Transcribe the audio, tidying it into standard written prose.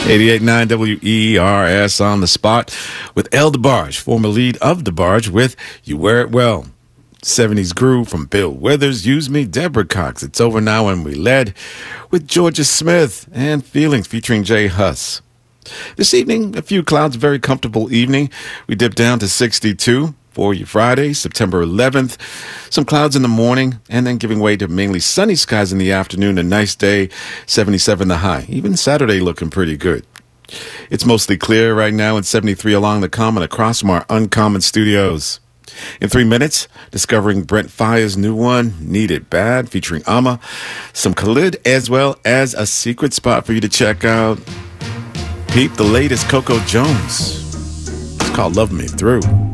88.9 WERS on the spot with El DeBarge, former lead of DeBarge with You Wear It Well. 70s groove from Bill Withers, Use Me, Deborah Cox. It's Over Now and We led with Georgia Smith and Feelings featuring Jay Huss. This evening, a few clouds, very comfortable evening. We dipped down to 62 for you Friday, September 11th. Some clouds in the morning and then giving way to mainly sunny skies in the afternoon. A nice day, 77 the high. Even Saturday looking pretty good. It's mostly clear right now at 73 along the Common across from our Uncommon studios. In 3 minutes, discovering Brent Faiyaz's new one, Need It Bad, featuring Amma, some Khalid, as well as a secret spot for you to check out. Peep the latest Coco Jones. It's called Love Me Through.